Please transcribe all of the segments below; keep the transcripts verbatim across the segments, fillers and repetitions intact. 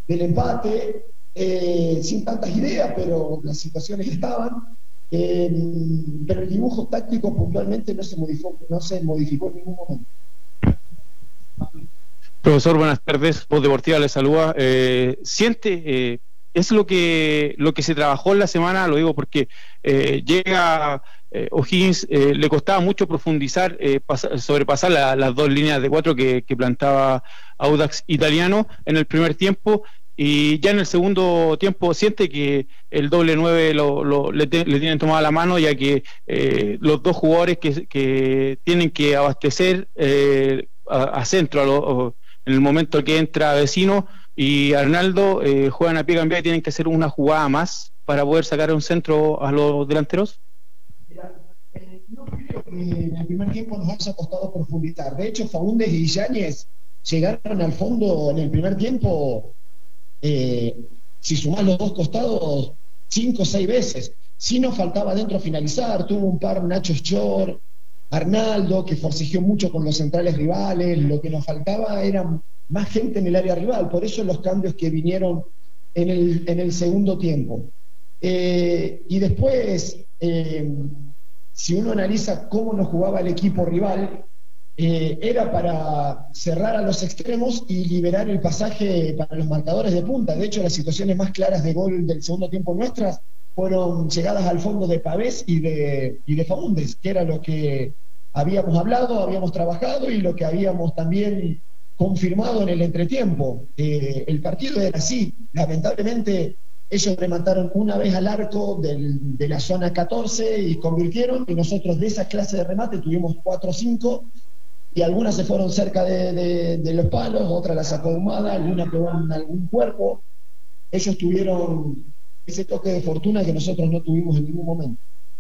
del empate, eh, sin tantas ideas, pero las situaciones estaban. Eh, pero el dibujo táctico puntualmente no se modificó, no se modificó en ningún momento. Profesor, buenas tardes. Voz Deportiva le saluda. Eh, ¿Siente, eh, es lo que lo que se trabajó en la semana? Lo digo porque eh, llega eh, O'Higgins, eh, le costaba mucho profundizar, eh, pasar, sobrepasar la, las dos líneas de cuatro que, que plantaba Audax Italiano en el primer tiempo, y ya en el segundo tiempo siente que el doble nueve lo, lo, le, te, le tienen tomada la mano, ya que eh, los dos jugadores que, que tienen que abastecer eh, a, a centro, a los en el momento que entra Vecino y Arnaldo, eh, juegan a pie cambiado y tienen que hacer una jugada más para poder sacar un centro a los delanteros? Mira, eh, no creo que en el primer tiempo nos haya costado profundizar. De hecho, Faúndez y Yáñez llegaron al fondo en el primer tiempo, eh, si sumás los dos costados, cinco o seis veces. Sí nos faltaba dentro finalizar, tuvo un par Nacho Schor, Arnaldo, que forcejeó mucho con los centrales rivales. Lo que nos faltaba era más gente en el área rival, por eso los cambios que vinieron en el, en el segundo tiempo. Eh, y después, eh, si uno analiza cómo nos jugaba el equipo rival, eh, era para cerrar a los extremos y liberar el pasaje para los marcadores de punta. De hecho, las situaciones más claras de gol del segundo tiempo nuestras fueron llegadas al fondo de Pavés y de, y de Faúndez, que era lo que habíamos hablado, habíamos trabajado y lo que habíamos también confirmado en el entretiempo. Eh, el partido era así. Lamentablemente, ellos remataron una vez al arco del, de la zona catorce y convirtieron, y nosotros de esa clase de remate tuvimos cuatro o cinco, y algunas se fueron cerca de, de, de los palos, otra la sacó Humada, alguna pegó en algún cuerpo. Ellos tuvieron ese toque de fortuna que nosotros no tuvimos en ningún momento.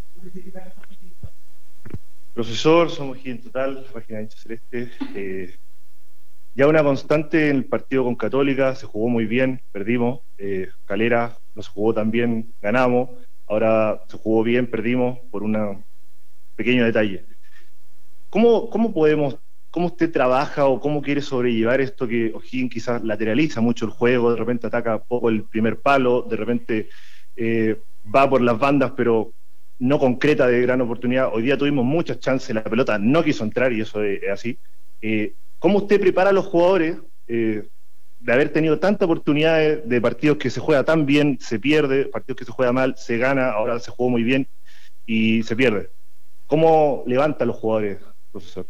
Profesor, somos O'Higgins Total, página Hincha Celeste. Eh, ya una constante en el partido con Católica, se jugó muy bien, perdimos. Eh, Calera no se jugó tan bien, ganamos. Ahora se jugó bien, perdimos por un pequeño detalle. ¿Cómo, cómo podemos, cómo usted trabaja o cómo quiere sobrellevar esto que O'Higgins quizás lateraliza mucho el juego, de repente ataca poco el primer palo, de repente eh, va por las bandas pero no concreta de gran oportunidad? Hoy día tuvimos muchas chances, la pelota no quiso entrar y eso es, es así. Eh, ¿Cómo usted prepara a los jugadores eh, de haber tenido tantas oportunidades de partidos que se juega tan bien, se pierde, partidos que se juega mal, se gana, ahora se jugó muy bien y se pierde? ¿Cómo levanta a los jugadores, profesor?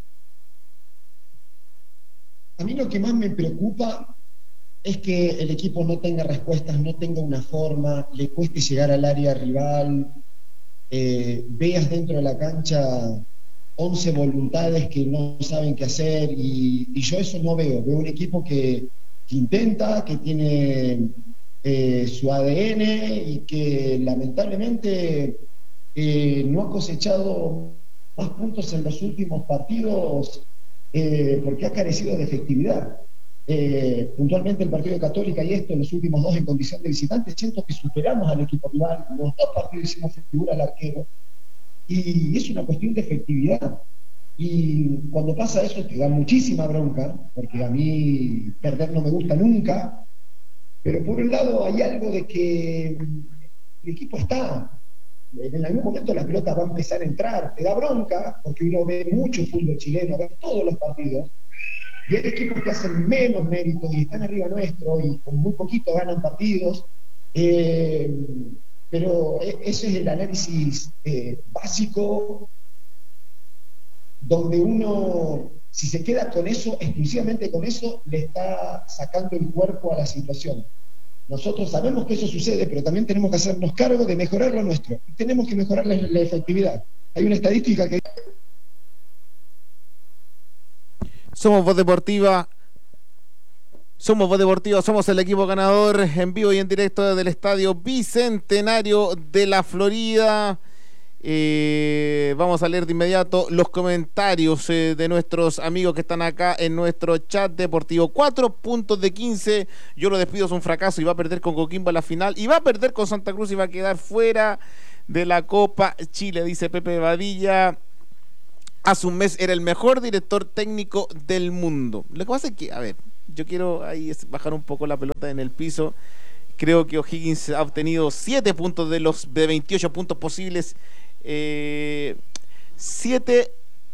A mí lo que más me preocupa es que el equipo no tenga respuestas, no tenga una forma, le cueste llegar al área rival, eh, veas dentro de la cancha once voluntades que no saben qué hacer, y, y yo eso no veo. Veo un equipo que, que intenta, que tiene eh, su A D N y que lamentablemente eh, no ha cosechado más puntos en los últimos partidos eh, porque ha carecido de efectividad. Eh, puntualmente el partido de Católica y esto, en los últimos dos en condición de visitante, siento que superamos al equipo rival. Los dos partidos hicimos figura al arquero y es una cuestión de efectividad. Y cuando pasa eso te da muchísima bronca, porque a mí perder no me gusta nunca, pero por un lado hay algo de que el equipo está, en algún momento la pelota va a empezar a entrar, te da bronca, porque uno ve mucho fútbol chileno, ve todos los partidos, y hay equipos que hacen menos méritos y están arriba nuestro y con muy poquito ganan partidos, eh, pero ese es el análisis eh, básico, donde uno, si se queda con eso, exclusivamente con eso, le está sacando el cuerpo a la situación. Nosotros sabemos que eso sucede, pero también tenemos que hacernos cargo de mejorar lo nuestro. Tenemos que mejorar la, la efectividad. Hay una estadística que... Somos Voz Deportiva. Somos Voz Deportiva, somos el equipo ganador en vivo y en directo desde el Estadio Bicentenario de la Florida. Eh, vamos a leer de inmediato los comentarios eh, de nuestros amigos que están acá en nuestro chat deportivo. Cuatro puntos de quince. Yo lo despido, es un fracaso y va a perder con Coquimbo en la final y va a perder con Santa Cruz y va a quedar fuera de la Copa Chile, dice Pepe Badilla. Hace un mes era el mejor director técnico del mundo. Lo que pasa es que, a ver, yo quiero ahí bajar un poco la pelota en el piso. Creo que O'Higgins ha obtenido siete puntos de los de veintiocho puntos posibles. Eh, siete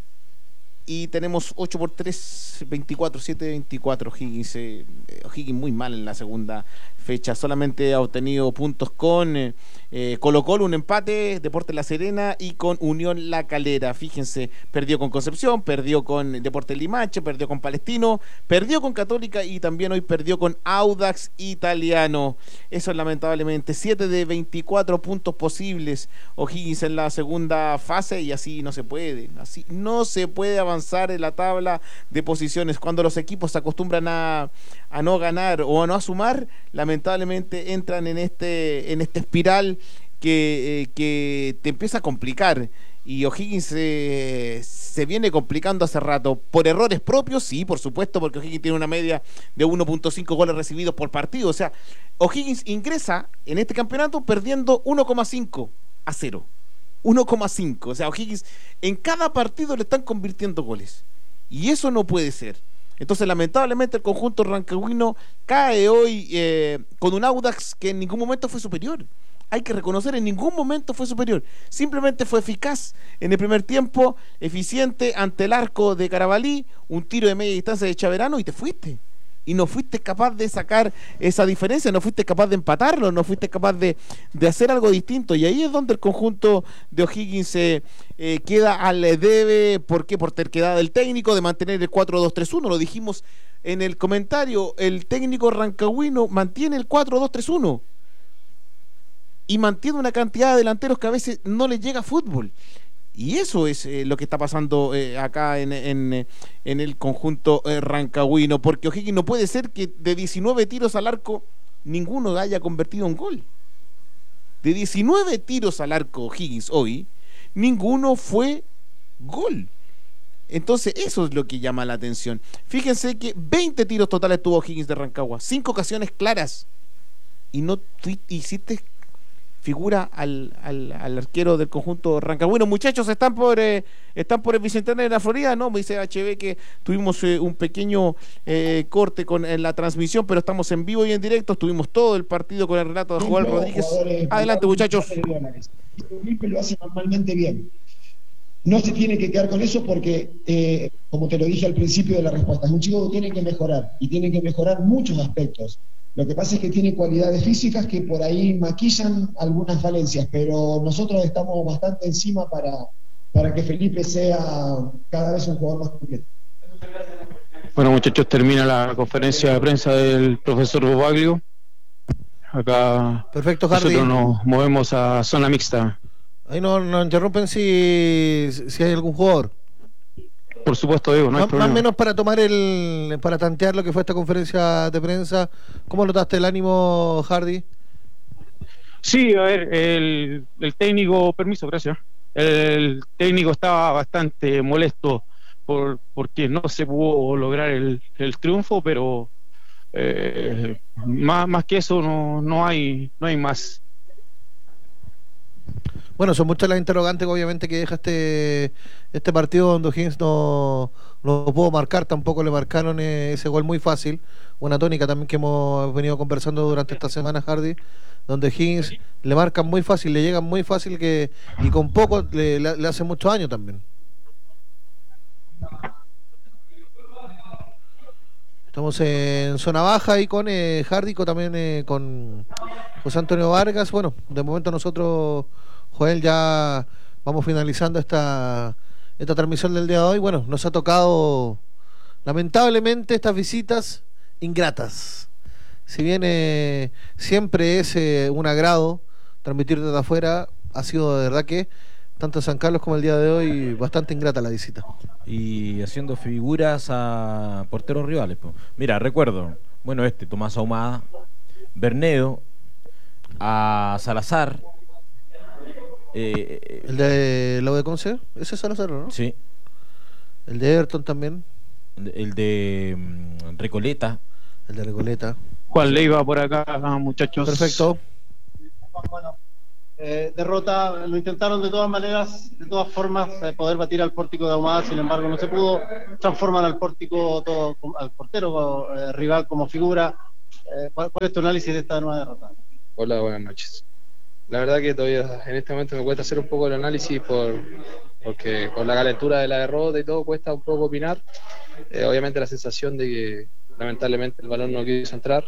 y tenemos ocho por tres, veinticuatro, siete, veinticuatro. O'Higgins, eh, O'Higgins muy mal en la segunda fecha. Solamente ha obtenido puntos con eh, eh, Colo Colo, un empate, Deportes La Serena y con Unión La Calera. Fíjense, perdió con Concepción, perdió con Deportes Limache, perdió con Palestino, perdió con Católica y también hoy perdió con Audax Italiano. Eso es lamentablemente siete de veinticuatro puntos posibles. O'Higgins en la segunda fase y así no se puede. Así no se puede avanzar en la tabla de posiciones. Cuando los equipos se acostumbran a, a no ganar o a no a sumar, lamentablemente entran en este en esta espiral que, eh, que te empieza a complicar. Y O'Higgins eh, se viene complicando hace rato. Por errores propios, sí, por supuesto, porque O'Higgins tiene una media de uno punto cinco goles recibidos por partido. O sea, O'Higgins ingresa en este campeonato perdiendo uno coma cinco a cero. uno coma cinco, o sea, O'Higgins en cada partido le están convirtiendo goles y eso no puede ser. Entonces lamentablemente el conjunto rancagüino cae hoy eh, con un Audax que en ningún momento fue superior. Hay que reconocer, en ningún momento fue superior, simplemente fue eficaz en el primer tiempo, eficiente ante el arco de Carabalí, un tiro de media distancia de Chaverano y te fuiste. Y no fuiste capaz de sacar esa diferencia, no fuiste capaz de empatarlo, no fuiste capaz de, de hacer algo distinto. Y ahí es donde el conjunto de O'Higgins eh, eh, queda al debe. ¿Por qué? Por terquedad del técnico de mantener el cuatro dos tres uno. Lo dijimos en el comentario, el técnico rancagüino mantiene el cuatro dos tres uno y mantiene una cantidad de delanteros que a veces no les llega fútbol. Y eso es eh, lo que está pasando eh, acá en, en, en el conjunto eh, rancagüino, porque O'Higgins no puede ser que de diecinueve tiros al arco ninguno haya convertido un gol. De diecinueve tiros al arco O'Higgins hoy, ninguno fue gol. Entonces eso es lo que llama la atención. Fíjense que veinte tiros totales tuvo O'Higgins de Rancagua, cinco ocasiones claras, y no hiciste figura al, al, al arquero del conjunto rancagüino. Muchachos, están por eh, están por el Bicentenario de la Florida, no, me dice H B que tuvimos eh, un pequeño eh, corte con en la transmisión, pero estamos en vivo y en directo. Estuvimos todo el partido con el relato de Juan Rodríguez. Adelante, muchachos. Felipe lo hace normalmente bien. No se tiene que quedar con eso porque, eh, como te lo dije al principio de la respuesta, es un chico que tiene que mejorar y tiene que mejorar muchos aspectos. Lo que pasa es que tiene cualidades físicas que por ahí maquillan algunas falencias, pero nosotros estamos bastante encima para, para que Felipe sea cada vez un jugador más completo. Bueno, muchachos, termina la conferencia de prensa del profesor Bobaglio. Acá perfecto, Hardy. Nosotros nos movemos a zona mixta. Ahí nos no interrumpen si, si hay algún jugador. Por supuesto, digo, no hay más, problema. Más o menos para tomar el, para tantear lo que fue esta conferencia de prensa, ¿cómo notaste el ánimo, Hardy? Sí, a ver, el, el técnico, permiso, gracias. El técnico estaba bastante molesto por porque no se pudo lograr el, el triunfo, pero eh, más, más que eso no, no hay, no hay más. Bueno, son muchas las interrogantes obviamente que deja este, este partido donde O'Higgins no, no pudo marcar, tampoco le marcaron ese gol muy fácil, una tónica también que hemos venido conversando durante esta semana, Hardy, donde O'Higgins le marcan muy fácil, le llegan muy fácil que y con poco le, le, le hace mucho daño también. Estamos en zona baja y con eh, Hardy, con, también eh, con José Antonio Vargas. Bueno, de momento nosotros, Joel, ya vamos finalizando esta esta transmisión del día de hoy. Bueno, nos ha tocado lamentablemente estas visitas ingratas. Si bien eh, siempre es eh, un agrado transmitir desde afuera, ha sido de verdad que tanto en San Carlos como el día de hoy bastante ingrata la visita. Y haciendo figuras a porteros rivales. Po. Mira, recuerdo, bueno, este, Tomás Ahumada, Bernedo, a Salazar. Eh, ¿El de lo de Conce? Ese es Salazar, ¿no? Sí. El de Everton también. El de um, Recoleta. El de Recoleta. Juan Leiva por acá, muchachos. Perfecto. eh, derrota, lo intentaron de todas maneras, de todas formas, eh, poder batir al pórtico de Ahumada, sin embargo no se pudo, transforman al pórtico, todo, al portero eh, rival como figura. Eh, ¿cuál, ¿Cuál es tu análisis de esta nueva derrota? Hola, buenas noches. La verdad que todavía en este momento me cuesta hacer un poco el análisis por, porque con la calentura de la derrota y todo cuesta un poco opinar. Eh, obviamente la sensación de que lamentablemente el balón no quiso entrar.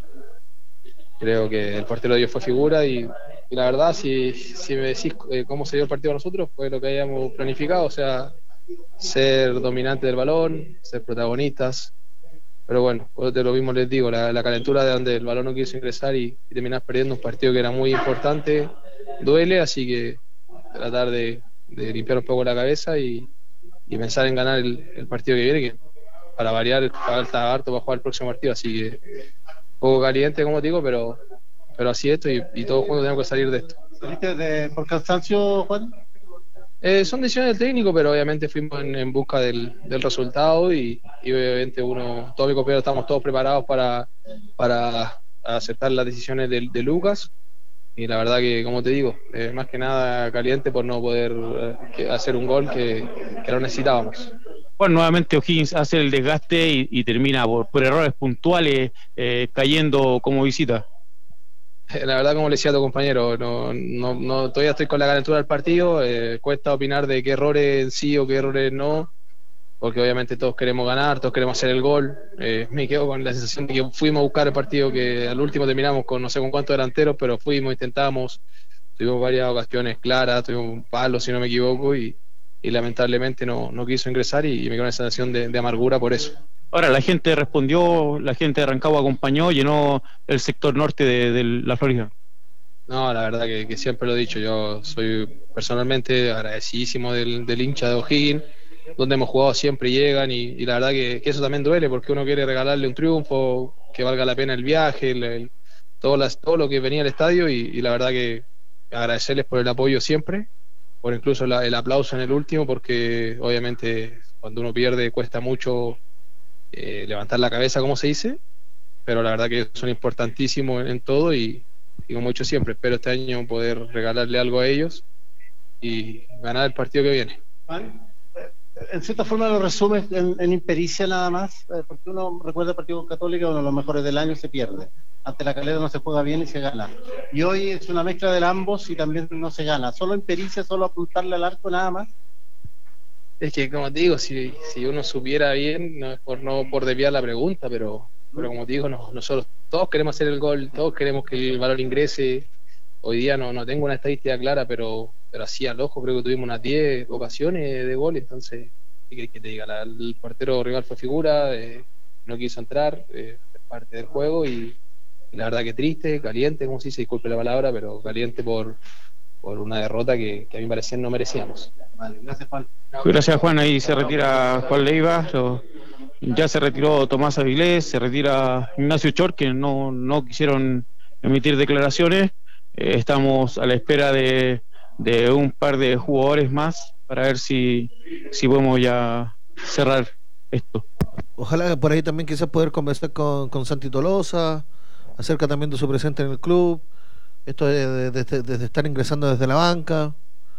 Creo que el portero de Dios fue figura y, y la verdad, si, si me decís eh, cómo se dio el partido a nosotros, fue lo que habíamos planificado, o sea, ser dominante del balón, ser protagonistas. Pero bueno, pues de lo mismo les digo, la, la calentura de donde el balón no quiso ingresar y, y terminás perdiendo un partido que era muy importante, duele, así que tratar de, de limpiar un poco la cabeza y, y pensar en ganar el, el partido que viene, que para variar falta harto para jugar el próximo partido, así que un poco caliente, como digo, pero, pero así esto y, y todos juntos tenemos que salir de esto. ¿Saliste de, por cansancio, Juan? Eh, son decisiones del técnico, pero obviamente fuimos en, en busca del, del resultado y, y obviamente uno, todos mis compañeros estamos todos preparados para, para aceptar las decisiones de, de Lucas y la verdad que, como te digo, eh, más que nada caliente por no poder eh, que, hacer un gol que, que lo necesitábamos. Bueno, nuevamente O'Higgins hace el desgaste y, y termina por, por errores puntuales eh, cayendo como visita. La verdad, como le decía a tu compañero, no, no, no, todavía estoy con la calentura del partido, eh, cuesta opinar de qué errores sí o qué errores no, porque obviamente todos queremos ganar, todos queremos hacer el gol. Eh, me quedo con la sensación de que fuimos a buscar el partido, que al último terminamos con no sé con cuántos delanteros, pero fuimos, intentamos, tuvimos varias ocasiones claras, tuvimos un palo si no me equivoco y, y lamentablemente no, no quiso ingresar y, y me quedo con esa sensación de, de amargura por eso. Ahora, la gente respondió, la gente de Rancagua acompañó, llenó el sector norte de, de la Florida. No, la verdad que, que siempre lo he dicho, yo soy personalmente agradecidísimo del, del hincha de O'Higgins, donde hemos jugado siempre llegan y, y la verdad que, que eso también duele porque uno quiere regalarle un triunfo, que valga la pena el viaje, el, el, todo, las, todo lo que venía al estadio y, y la verdad que agradecerles por el apoyo siempre, por incluso la, el aplauso en el último, porque obviamente cuando uno pierde cuesta mucho Eh, levantar la cabeza, como se dice, pero la verdad que son importantísimos en, en todo y, y como he dicho siempre, espero este año poder regalarle algo a ellos y ganar el partido que viene. En cierta forma lo resumes en, en impericia nada más, eh, porque uno recuerda el partido con Católica, uno de los mejores del año se pierde, ante la Calera no se juega bien y se gana, y hoy es una mezcla de ambos y también no se gana, solo impericia, solo apuntarle al arco nada más. Es que, como te digo, si, si uno supiera bien, no es por no por desviar la pregunta, pero, pero como te digo, no, nosotros todos queremos hacer el gol, todos queremos que el valor ingrese. Hoy día no, no tengo una estadística clara, pero, pero así al ojo creo que tuvimos unas diez ocasiones de gol, entonces, ¿qué querés que te diga? La, el portero rival fue figura, eh, no quiso entrar, eh, es parte del juego y, y la verdad que triste, caliente, como si se disculpe la palabra, pero caliente por, por una derrota que, que a mí me parecía no merecíamos. Vale, gracias Juan. Gracias Juan, ahí se retira Juan Leiva, lo, ya se retiró Tomás Avilés, se retira Ignacio Chor, que no, no quisieron emitir declaraciones, eh, estamos a la espera de, de un par de jugadores más para ver si, si podemos ya cerrar esto. Ojalá por ahí también quizás poder conversar con, con Santi Tolosa acerca también de su presente en el club, esto de, de, de, de, de estar ingresando desde la banca.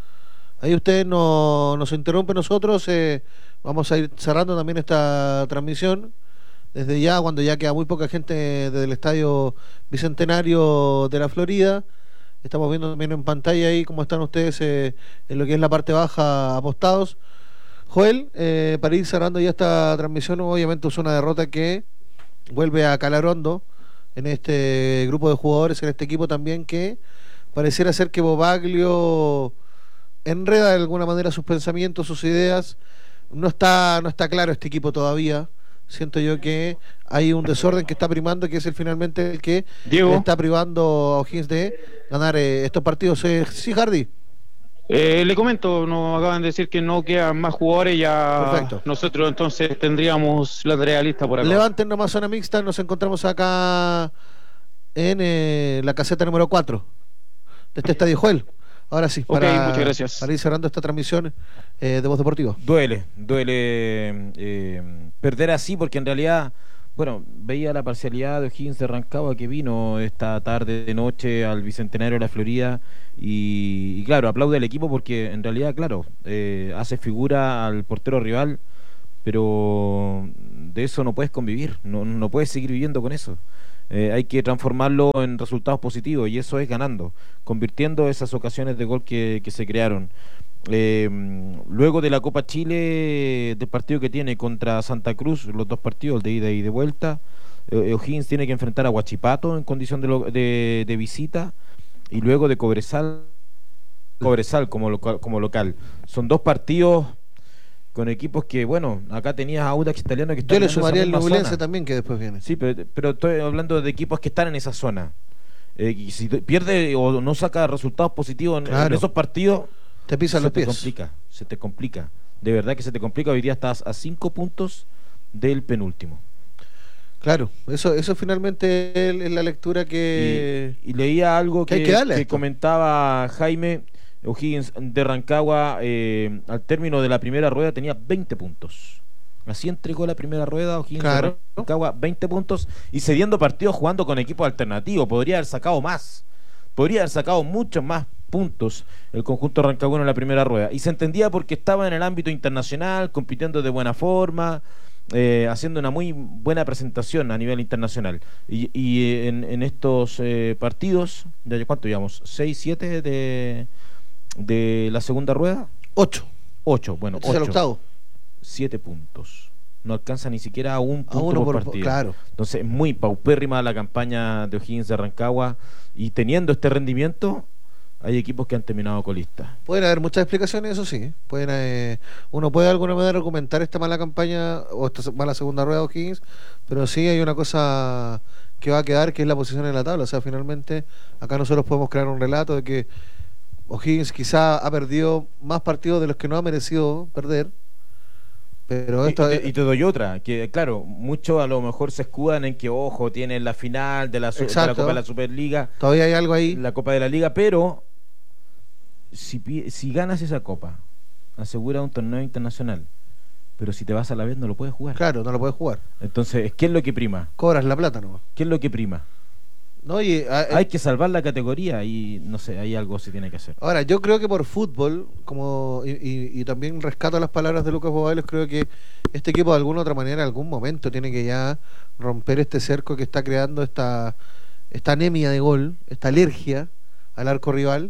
Ahí usted no, nos interrumpe nosotros, eh, vamos a ir cerrando también esta transmisión desde ya, cuando ya queda muy poca gente desde el Estadio Bicentenario de la Florida. Estamos viendo también en pantalla ahí cómo están ustedes eh, en lo que es la parte baja apostados. Joel, eh, para ir cerrando ya esta transmisión, obviamente es una derrota que vuelve a calar hondo en este grupo de jugadores, en este equipo también, que pareciera ser que Bobaglio enreda de alguna manera sus pensamientos, sus ideas. No está, no está claro este equipo todavía. Siento yo que hay un desorden que está primando, que es el finalmente el que Diego. está privando a O'Higgins de ganar eh, estos partidos. Eh, sí, Hardy. Eh, le comento, nos acaban de decir que no quedan más jugadores, ya Perfecto. Nosotros entonces tendríamos la tarea lista por acá. Levanten nomás zona mixta, nos encontramos acá en eh, la caseta número cuatro de este estadio. Joel, ahora sí, para, okay, muchas gracias. para ir cerrando esta transmisión eh, de Voz Deportivo. Duele, duele eh, perder así, porque en realidad Bueno, veía la parcialidad de O'Higgins de Rancagua, que vino esta tarde de noche al Bicentenario de la Florida y, y claro, aplaude al equipo porque en realidad, claro, eh, hace figura al portero rival, pero de eso no puedes convivir, no, no puedes seguir viviendo con eso. Eh, hay que transformarlo en resultados positivos y eso es ganando, convirtiendo esas ocasiones de gol que, que se crearon. Eh, luego de la Copa Chile, del partido que tiene contra Santa Cruz, los dos partidos, de ida y de vuelta, eh, O'Higgins tiene que enfrentar a Huachipato en condición de, lo, de, de visita y luego de Cobresal, Cobresal como, local, como local. Son dos partidos con equipos que, bueno, acá tenías a Audax Italiano que está yo en le esa sumaría el misma Ñublense zona. también, que después viene. Sí, pero, pero estoy hablando de equipos que están en esa zona. Eh, y si pierde o no saca resultados positivos en, Claro. en esos partidos, Te pisan se los te pies. complica, se te complica. De verdad que se te complica. Hoy día estás a cinco puntos del penúltimo. Claro, eso eso finalmente es la lectura que... Y, y leía algo que que, hay que darle a que esto. comentaba Jaime O'Higgins de Rancagua. Eh, al término de la primera rueda tenía veinte puntos. Así entregó la primera rueda O'Higgins Claro. de Rancagua, veinte puntos y cediendo partidos jugando con equipos alternativos. Podría haber sacado más, podría haber sacado muchos más puntos el conjunto rancagüeno en la primera rueda. Y se entendía porque estaba en el ámbito internacional, compitiendo de buena forma, eh, haciendo una muy buena presentación a nivel internacional. Y, y en, en estos eh, partidos, ¿de cuánto llevamos? ¿seis, siete de, de la segunda rueda? Ocho. Ocho, bueno, Este es el ocho. octavo. Siete puntos. No alcanza ni siquiera a un punto uno por, por- partido. claro. Entonces, muy paupérrima la campaña de O'Higgins de Rancagua. Y teniendo este rendimiento, hay equipos que han terminado colistas. Pueden haber muchas explicaciones, eso sí. Pueden, eh, uno puede de alguna manera argumentar esta mala campaña o esta mala segunda rueda de O'Higgins, pero sí hay una cosa que va a quedar, que es la posición en la tabla. O sea, finalmente, acá nosotros podemos crear un relato de que O'Higgins quizá ha perdido más partidos de los que no ha merecido perder. Pero esto y, es- te, y te doy otra, que claro, muchos a lo mejor se escudan en que, ojo, tienen la final de la, su- de la Exacto. Copa de la Superliga, todavía hay algo ahí. la Copa de la Liga, pero si, pi- si ganas esa Copa, asegura un torneo internacional, pero si te vas a la vez no lo puedes jugar. Claro, no lo puedes jugar. Entonces, ¿qué es lo que prima? Cobras la plata nomás. ¿Qué es lo que prima? No, y, a- Hay que salvar la categoría y no sé, hay algo se tiene que hacer. Ahora, yo creo que por fútbol, como y, y- y también rescato las palabras de Lucas Bobailos, creo que este equipo de alguna otra manera, en algún momento, tiene que ya romper este cerco que está creando esta, esta anemia de gol, esta alergia al arco rival,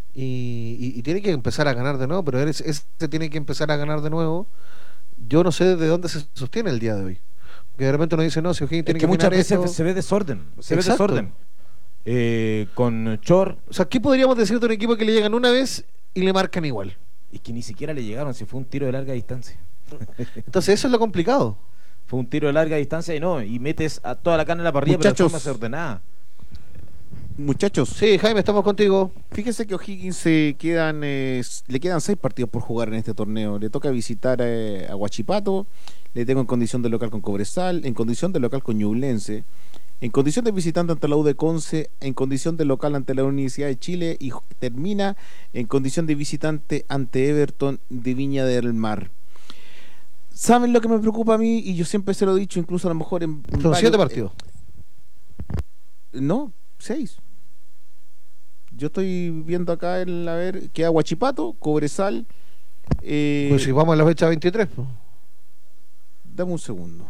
y, y- y tiene que empezar a ganar de nuevo, pero ese, ese tiene que empezar a ganar de nuevo. Yo no sé de dónde se sostiene el día de hoy. Que de repente uno dice, no, si O'Higgins Es tiene que que muchas mirar veces esto- se ve desorden, se Exacto. ve desorden. Eh, con Chor, O sea, ¿qué podríamos decir de un equipo que le llegan una vez y le marcan igual? es que ni siquiera le llegaron, si fue un tiro de larga distancia. Entonces eso es lo complicado. Fue un tiro de larga distancia y no, y metes a toda la carne en la parrilla, pero de Muchachos. forma desordenada. Muchachos, Sí, Jaime, estamos contigo. fíjese que O'Higgins se quedan, eh, s- le quedan seis partidos por jugar en este torneo. Le toca visitar eh, a Huachipato, le tengo en condición de local con Cobresal, en condición de local con Ñublense, en condición de visitante ante la U de Conce, en condición de local ante la Universidad de Chile y ju- termina en condición de visitante ante Everton de Viña del Mar. ¿Saben lo que me preocupa a mí? Y yo siempre se lo he dicho, incluso a lo mejor en... Son varios- siete partidos. eh, no, seis. Yo estoy viendo acá en la ver queda Huachipato, Cobresal. Eh, Pues si vamos a la fecha veintitrés, pues. Dame un segundo.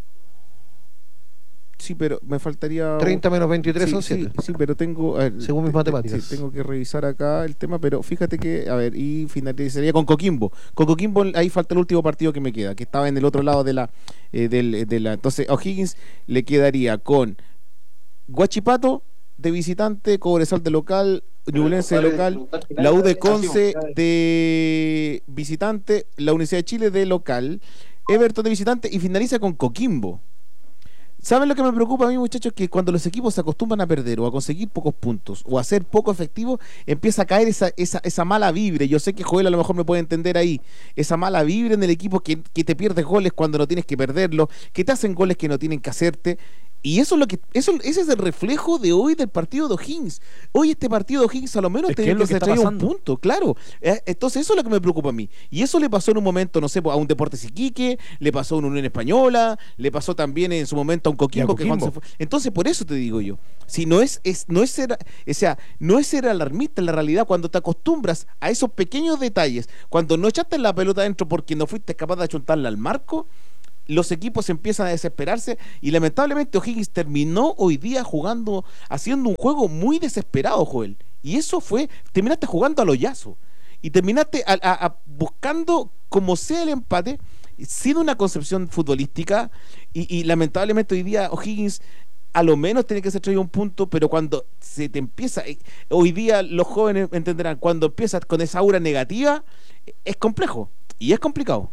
Sí, pero me faltaría. treinta menos veintitrés Sí, son sí, siete. sí, pero tengo. a ver, Según mis te- te- matemáticas. sí, tengo que revisar acá el tema, pero fíjate que, a ver, y finalizaría con Coquimbo. Con Coquimbo ahí falta el último partido que me queda, que estaba en el otro lado de la. eh, del, de la entonces, a O'Higgins le quedaría con Huachipato de visitante, Cobresal de local, Ñublense de local, la U de Conce de visitante, la Universidad de Chile de local, Everton de visitante y finaliza con Coquimbo. ¿Saben lo que me preocupa a mí, muchachos? Que cuando los equipos se acostumbran a perder o a conseguir pocos puntos o a ser poco efectivos, empieza a caer esa, esa, esa mala vibra. Yo sé que Joel a lo mejor me puede entender ahí. Esa mala vibra en el equipo que, que te pierdes goles cuando no tienes que perderlos, que te hacen goles que no tienen que hacerte. Y eso es lo que, eso, ese es el reflejo de hoy del partido de O'Higgins. Hoy este partido de O'Higgins a lo menos Es que tenía es que, lo que se está traía un pasando. punto, claro. Eh, Entonces eso es lo que me preocupa a mí. Y eso le pasó en un momento, no sé, a un Deportes Iquique, le pasó a una Unión Española, le pasó también en su momento a un Coquimbo. Y a Que cuando se Coquimbo. fue- Entonces por eso te digo yo, si no es, es, no es ser, o sea, no es ser alarmista en la realidad, cuando te acostumbras a esos pequeños detalles, cuando no echaste la pelota adentro porque no fuiste capaz de achuntarla al marco, los equipos empiezan a desesperarse y lamentablemente O'Higgins terminó hoy día jugando, haciendo un juego muy desesperado, Joel. Y eso fue, terminaste jugando a lo yazo y terminaste a- a- a buscando como sea el empate, sin una concepción futbolística y, y lamentablemente hoy día O'Higgins a lo menos tiene que ser traído un punto, pero cuando se te empieza, eh, hoy día los jóvenes entenderán, cuando empiezas con esa aura negativa, eh, es complejo y es complicado.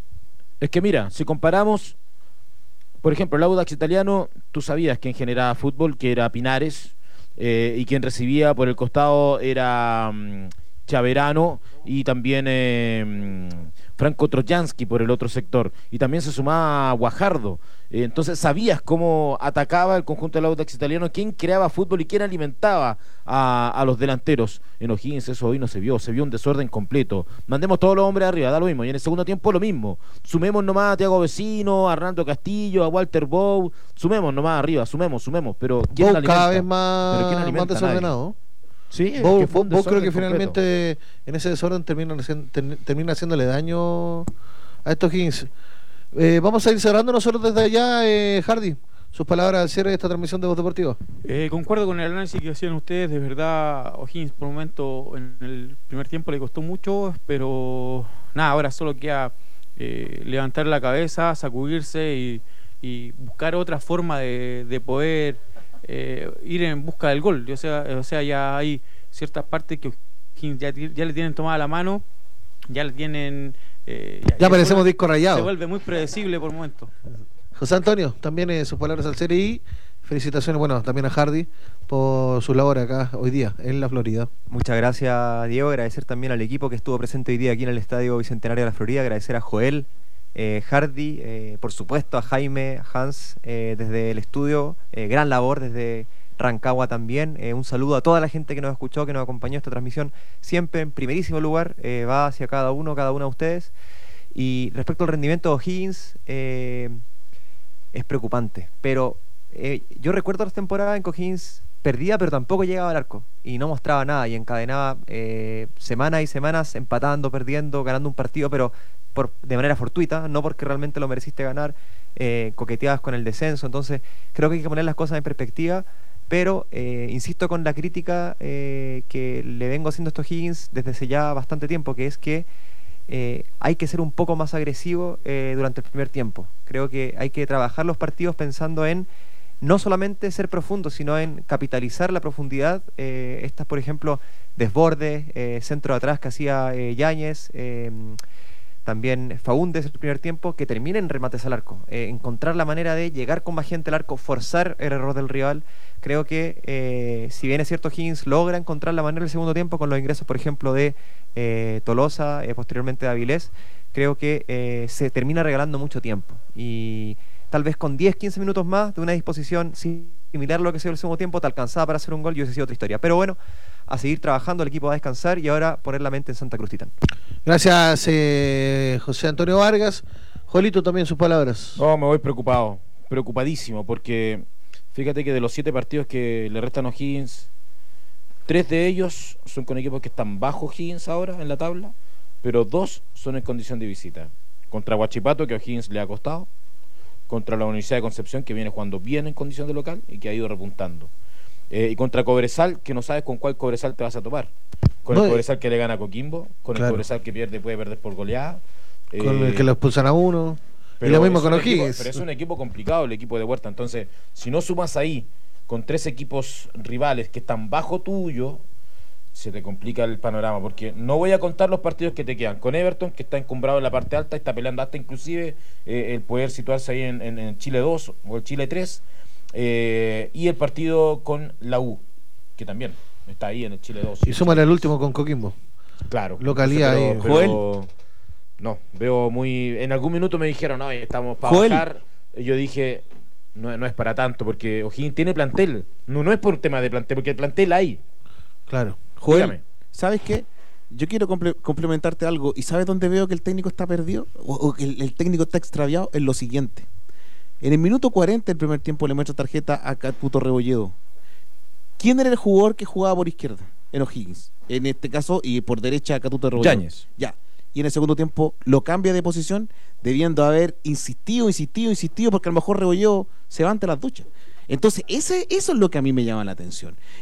Es que mira, si comparamos, por ejemplo, el Audax Italiano, tú sabías quién generaba fútbol, que era Pinares, eh, y quien recibía por el costado era mm, Chaverano y también eh, mm, Franco Trojansky por el otro sector, y también se sumaba Guajardo. Eh, entonces sabías cómo atacaba el conjunto del Audax Italiano, quién creaba fútbol y quién alimentaba a, a los delanteros. En O'Higgins eso hoy no se vio, se vio un desorden completo. Mandemos todos los hombres arriba, da lo mismo, y en el segundo tiempo lo mismo. Sumemos nomás a Thiago Vecino, a Hernando Castillo, a Walter Bow, sumemos nomás arriba, sumemos, sumemos, pero ¿quién Bow alimenta? cada vez ¿Pero más, quién más alimenta? desordenado. Sí, es Vos, que fue un vos- vos creo desorden que completo. finalmente en ese desorden termina, haciendo- ter- termina haciéndole daño a estos Higgins. Eh, vamos a ir cerrando nosotros desde allá, eh, Hardy. Sus palabras al cierre de esta transmisión de Voz Deportiva. Eh, concuerdo con el análisis que hacían ustedes, de verdad O'Higgins por un momento en el primer tiempo le costó mucho, pero nada, ahora solo queda eh, levantar la cabeza, sacudirse y, y buscar otra forma de, de poder eh, ir en busca del gol. O sea, o sea, ya hay ciertas partes que O'Higgins ya, ti- ya le tienen tomada la mano, ya le tienen... eh, Ya se parecemos vuelve- disco rayado. Se vuelve muy predecible por momentos. José Antonio, también eh, sus palabras al cierre y felicitaciones, bueno, también a Hardy por su labor acá hoy día en la Florida. Muchas gracias, Diego. Agradecer también al equipo que estuvo presente hoy día aquí en el Estadio Bicentenario de la Florida. Agradecer a Joel, eh, Hardy, eh, por supuesto a Jaime, Hans, eh, desde el estudio. Eh, gran labor desde Rancagua también. Eh, un saludo a toda la gente que nos escuchó, que nos acompañó esta transmisión. Siempre en primerísimo lugar, eh, va hacia cada uno, cada una de ustedes. Y respecto al rendimiento de O'Higgins, eh, es preocupante. Pero eh, yo recuerdo las temporadas en que O'Higgins perdía, pero tampoco llegaba al arco. Y no mostraba nada. Y encadenaba eh, semanas y semanas empatando, perdiendo, ganando un partido, pero por, de manera fortuita, no porque realmente lo mereciste ganar. Eh, coqueteabas con el descenso. Entonces creo que hay que poner las cosas en perspectiva. Pero eh, insisto con la crítica eh, que le vengo haciendo a estos Higgins desde hace ya bastante tiempo, que es que eh, hay que ser un poco más agresivo eh, durante el primer tiempo. Creo que hay que trabajar los partidos pensando en no solamente ser profundo, sino en capitalizar la profundidad. Eh, estas, por ejemplo, desbordes, eh, centro de atrás que hacía eh, Yáñez, eh, también Faúndez el primer tiempo, que terminen remates al arco. Eh, encontrar la manera de llegar con más gente al arco, forzar el error del rival. Creo que, eh, si bien es cierto, Higgins logra encontrar la manera en el segundo tiempo con los ingresos, por ejemplo, de eh, Tolosa, eh, posteriormente de Avilés, creo que eh, se termina regalando mucho tiempo. Y tal vez con diez, quince minutos más de una disposición similar a lo que se dio el segundo tiempo, te alcanzaba para hacer un gol y hubiese sido otra historia. Pero bueno, a seguir trabajando, el equipo va a descansar y ahora poner la mente en Santa Cruz Titán. Gracias, eh, José Antonio Vargas. Jolito, también sus palabras. No, me voy preocupado, preocupadísimo, porque fíjate que de los siete partidos que le restan a O'Higgins, tres de ellos son con equipos que están bajo O'Higgins ahora en la tabla, pero dos son en condición de visita. Contra Huachipato, que a O'Higgins le ha costado, contra la Universidad de Concepción, que viene jugando bien en condición de local y que ha ido repuntando. Eh, y contra Cobresal, que no sabes con cuál Cobresal te vas a topar. Con No, el y- Cobresal que le gana a Coquimbo, con Claro. el Cobresal que pierde, puede perder por goleada. Con el Eh, que lo expulsan a uno. Y pero lo mismo es con un equipo- O'Higgins. Pero es un equipo complicado el equipo de Huerta. Entonces, si no sumas ahí con tres equipos rivales que están bajo tuyo, se te complica el panorama. Porque no voy a contar los partidos que te quedan. Con Everton, que está encumbrado en la parte alta, está peleando hasta inclusive eh, el poder situarse ahí en, en, en Chile dos o el Chile tres. Eh, y el partido con la U, que también está ahí en el Chile dos. Y súmale al último con Coquimbo. Claro. Localidad Entonces, ahí. pero- pero- No, veo muy... En algún minuto me dijeron, no, estamos para Joel. bajar. Y yo dije, no, no es para tanto, porque O'Higgins tiene plantel. No, no es por un tema de plantel, porque el plantel hay. Claro. Joel, Dígame. ¿sabes qué? Yo quiero comple- complementarte algo. ¿Y sabes dónde veo que el técnico está perdido? O, o que el, el técnico está extraviado en lo siguiente. En el minuto cuarenta del primer tiempo le muestra tarjeta a Caputo Rebolledo. ¿Quién era el jugador que jugaba por izquierda en O'Higgins? En este caso, y por derecha a Caputo Rebolledo. Yáñez. Ya. Y en el segundo tiempo lo cambia de posición, debiendo haber insistido, insistido, insistido, porque a lo mejor Rebolledo se va ante las duchas. Entonces, ese, eso es lo que a mí me llama la atención.